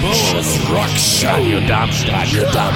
Radio Darmstadt.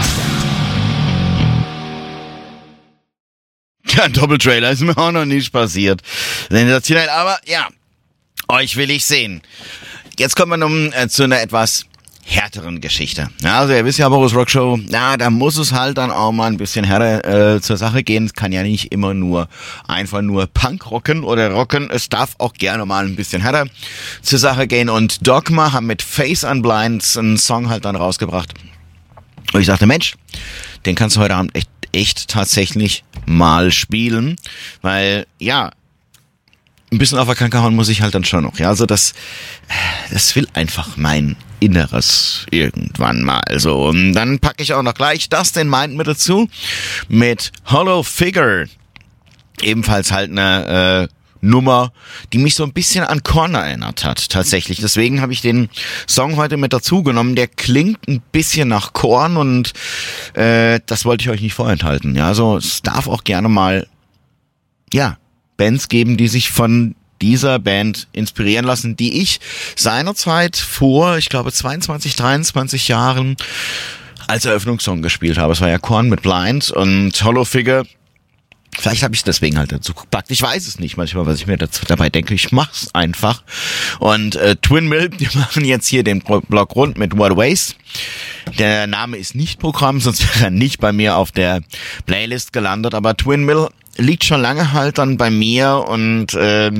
Ja, ein Doppeltrailer ist mir auch noch nicht passiert. Sensationell, aber ja, euch will ich sehen. Jetzt kommen wir nun zu einer etwas härteren Geschichte. Ja, also ihr wisst ja, Boris Rock Show, ja, da muss es halt dann auch mal ein bisschen härter zur Sache gehen. Es kann ja nicht immer einfach nur Punk rocken oder rocken. Es darf auch gerne mal ein bisschen härter zur Sache gehen. Und Dogma haben mit Face Unblind einen Song halt dann rausgebracht. Und ich dachte, Mensch, den kannst du heute Abend echt tatsächlich mal spielen. Weil, ja, ein bisschen auf der Kacke hauen muss ich halt dann schon noch. Ja, also das will einfach mein Inneres irgendwann mal. So, und dann packe ich auch noch gleich Dustin Mind mit dazu. Mit Hollow Figure. Ebenfalls halt eine Nummer, die mich so ein bisschen an Korn erinnert hat, tatsächlich. Deswegen habe ich den Song heute mit dazu genommen. Der klingt ein bisschen nach Korn und das wollte ich euch nicht vorenthalten. Ja, also es darf auch gerne mal, ja, Bands geben, die sich von dieser Band inspirieren lassen, die ich seinerzeit vor, ich glaube, 22, 23 Jahren als Eröffnungssong gespielt habe. Es war ja Korn mit Blind und Hollow Figure. Vielleicht habe ich deswegen halt dazu gepackt. Ich weiß es nicht manchmal, was ich mir dabei denke. Ich mach's einfach. Und Twin Mill, die machen jetzt hier den Block rund mit What a Waste. Der Name ist nicht Programm, sonst wäre er nicht bei mir auf der Playlist gelandet. Aber Twin Mill liegt schon lange halt dann bei mir und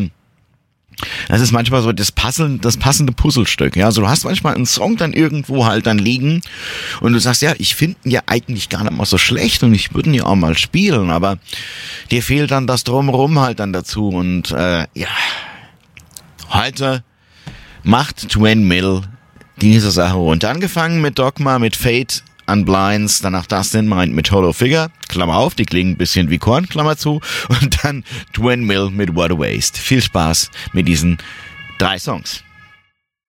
das ist manchmal so das passende Puzzlestück. Ja, also du hast manchmal einen Song dann irgendwo halt dann liegen und du sagst, ja, ich finde ihn ja eigentlich gar nicht mal so schlecht und ich würde ihn ja auch mal spielen, aber dir fehlt dann das Drumherum halt dann dazu und ja, heute macht Twin Mill diese Sache rund. Angefangen mit Dogma, mit Fate Unblinds, danach Dustin Mind mit Hollow Figure, Klammer auf, die klingen ein bisschen wie Korn, Klammer zu, und dann Twin Mill mit What a Waste. Viel Spaß mit diesen 3 Songs.